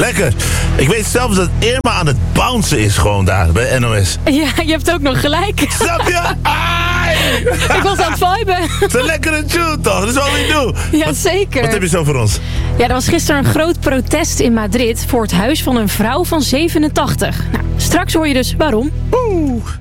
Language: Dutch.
Lekker. Ik weet zelfs dat Irma aan het bouncen is gewoon daar bij NOS. Ja, je hebt ook nog gelijk. Snap je? Ai! Ik was aan het viben. Het is een lekkere tune toch? Dat is wat ik doe. Ja, zeker. Wat heb je zo voor ons? Ja, er was gisteren een groot protest in Madrid voor het huis van een vrouw van 87. Nou, straks hoor je dus waarom. Oeh.